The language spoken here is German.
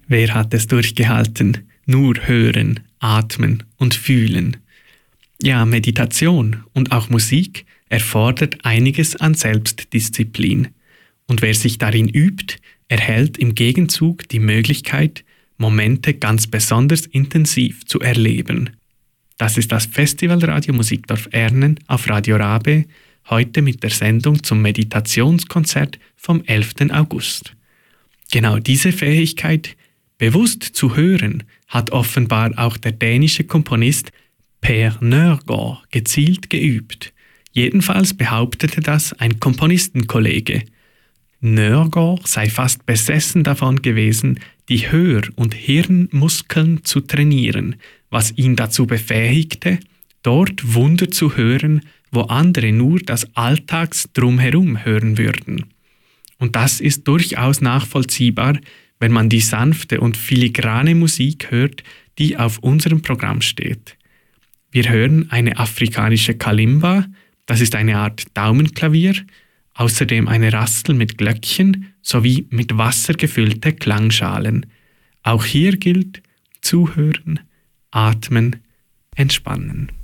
Wer hat es durchgehalten? Nur hören, atmen und fühlen. Ja, Meditation und auch Musik erfordert einiges an Selbstdisziplin. Und wer sich darin übt, erhält im Gegenzug die Möglichkeit, Momente ganz besonders intensiv zu erleben. Das ist das Festivalradio Musikdorf Ernen auf Radio Rabe, heute mit der Sendung zum Meditationskonzert vom 11. August. Genau diese Fähigkeit, bewusst zu hören, hat offenbar auch der dänische Komponist Per Nørgaard gezielt geübt. Jedenfalls behauptete das ein Komponistenkollege. Nørgaard sei fast besessen davon gewesen, die Hör- und Hirnmuskeln zu trainieren, was ihn dazu befähigte, dort Wunder zu hören, wo andere nur das Alltags-Drumherum hören würden. Und das ist durchaus nachvollziehbar, wenn man die sanfte und filigrane Musik hört, die auf unserem Programm steht. Wir hören eine afrikanische Kalimba, das ist eine Art Daumenklavier, außerdem eine Rassel mit Glöckchen sowie mit Wasser gefüllte Klangschalen. Auch hier gilt: zuhören, atmen, entspannen.